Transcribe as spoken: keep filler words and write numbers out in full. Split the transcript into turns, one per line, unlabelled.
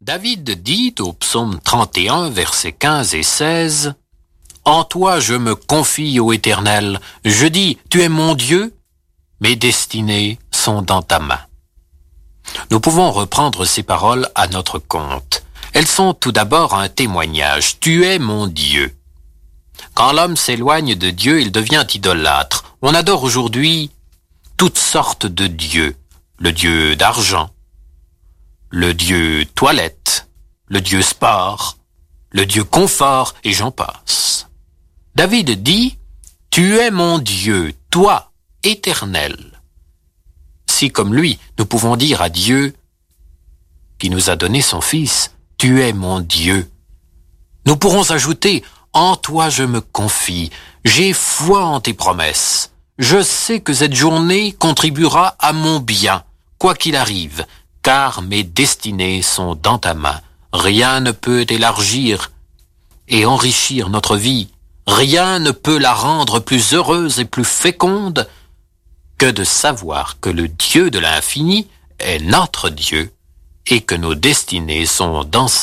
David dit au psaume trente et un, versets quinze et seize, « En toi je me confie, ô Éternel, je dis, tu es mon Dieu, mes destinées sont dans ta main. » Nous pouvons reprendre ces paroles à notre compte. Elles sont tout d'abord un témoignage. Tu es mon Dieu. Quand l'homme s'éloigne de Dieu, il devient idolâtre. On adore aujourd'hui toutes sortes de dieux. Le dieu d'argent, le dieu toilette, le dieu sport, le dieu confort, et j'en passe. David dit, « Tu es mon Dieu, toi, éternel. » Si, comme lui, nous pouvons dire à Dieu, qui nous a donné son Fils, « Tu es mon Dieu », nous pourrons ajouter, « En toi je me confie, j'ai foi en tes promesses. Je sais que cette journée contribuera à mon bien, quoi qu'il arrive, car mes destinées sont dans ta main. Rien ne peut élargir et enrichir notre vie. Rien ne peut la rendre plus heureuse et plus féconde que de savoir que le Dieu de l'infini est notre Dieu et que nos destinées sont dans sa main. »